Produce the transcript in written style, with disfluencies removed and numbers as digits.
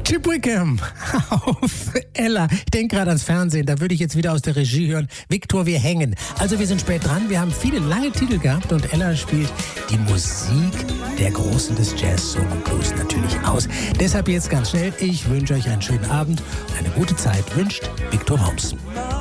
Chip Wickham auf Ella. Ich denke gerade ans Fernsehen, da würde ich jetzt wieder aus der Regie hören. Viktor, wir hängen. Also wir sind spät dran, wir haben viele lange Titel gehabt und Ella spielt die Musik der Großen des Jazz, Soul und Blues natürlich aus. Deshalb jetzt ganz schnell, ich wünsche euch einen schönen Abend, eine gute Zeit, wünscht Viktor Worms.